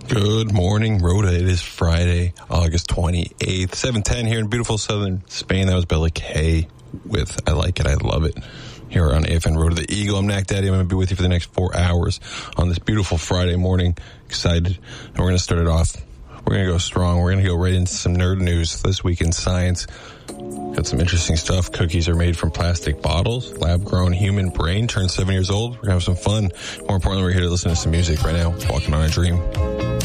Good morning, Rhoda. It is Friday, August 28th, 7:10 here in beautiful southern Spain. That was Bella K with I Like It, I Love It here on AFN Rhoda the Eagle. I'm Knack Daddy. I'm going to be with you for the next 4 hours on this beautiful Friday morning. Excited. And we're going to start it off. We're going to go strong. We're going to go right into some nerd news this week in science. Got some interesting stuff. Cookies are made from plastic bottles. Lab-grown human brain turns 7 years old. We're going to have some fun. More importantly, we're here to listen to some music right now. Walking on a Dream.